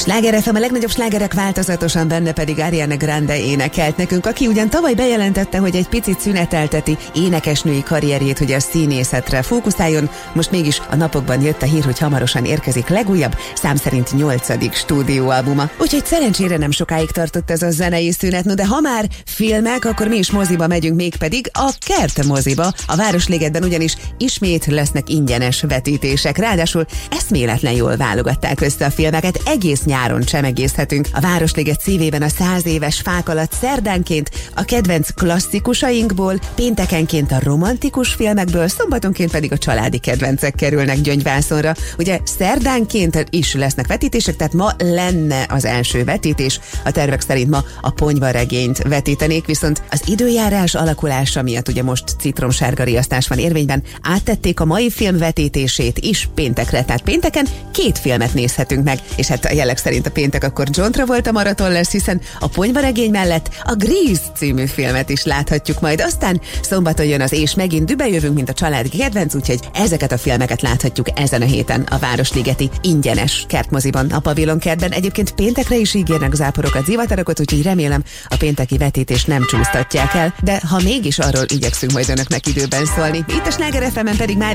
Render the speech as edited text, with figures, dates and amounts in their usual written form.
Sláger FM, a legnagyobb slágerek változatosan, benne pedig Ariana Grande énekelt nekünk, aki ugyan tavaly bejelentette, hogy egy picit szünetelteti énekesnői karrierjét, hogy a színészetre fókuszáljon. Most mégis a napokban jött a hír, hogy hamarosan érkezik legújabb, szám szerint 8. stúdióalbuma. Úgyhogy szerencsére nem sokáig tartott ez a zenei szünet, no de ha már filmek, akkor mi is moziba megyünk, mégpedig a Kert moziba. A Városligetben ugyanis ismét lesznek ingyenes vetítések, ráadásul eszméletlen jól válogatták össze a filmeket, egész nyáron csemegészhetünk a Városliget szívében a 100 éves fák alatt szerdánként a kedvenc klasszikusainkból, péntekenként a romantikus filmekből, szombatonként pedig a családi kedvencek kerülnek gyöngyvászonra. Ugye szerdánként is lesznek vetítések, tehát ma lenne az első vetítés, a tervek szerint ma a Ponyvaregényt vetítenék, viszont az időjárás alakulása miatt ugye most citromsárga riasztás van érvényben, áttették a mai film vetítését is péntekre, tehát pénteken 2 filmet nézhetünk meg, és hát a jelleg szerint a péntek akkor John Travolta maraton lesz, hiszen a Ponyvaregény mellett a Grease című filmet is láthatjuk majd. Aztán szombaton jön az És megint dübe jövünk, mint a családi kedvenc, úgyhogy ezeket a filmeket láthatjuk ezen a héten a Városligeti ingyenes kertmoziban, a Pavilon kertben. Egyébként péntekre is ígérnek záporokat, zivatarokat, úgyhogy remélem a pénteki vetítést nem csúsztatják el, de ha mégis, arról igyekszünk majd önöknek időben szólni. Itt a Sláger FM-en pedig már